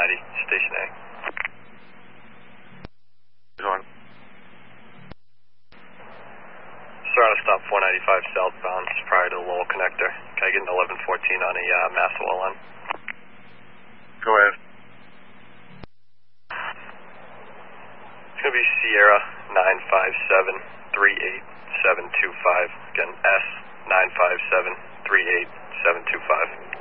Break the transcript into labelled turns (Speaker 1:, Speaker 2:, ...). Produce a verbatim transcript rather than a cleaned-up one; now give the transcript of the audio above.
Speaker 1: ninety, station A.
Speaker 2: Going.
Speaker 1: Sir, on a stop four ninety-five southbound, just prior to the Lowell connector. Can I get an eleven fourteen on a uh, Mass O L N?
Speaker 2: Go ahead.
Speaker 1: It's going to be Sierra nine five seven three eight seven two five. Again, S nine five seven three eight seven two five.